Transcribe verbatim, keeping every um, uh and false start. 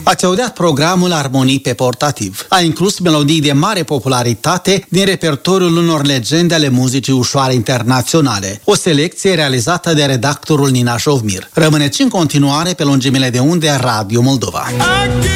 Ați audiat programul Armonii pe portativ. A inclus melodii de mare popularitate din repertoriul unor legende ale muzicii ușoare internaționale. O selecție realizată de redactorul Nina Șovmir. Rămâneți în continuare pe lungimile de unde Radio Moldova.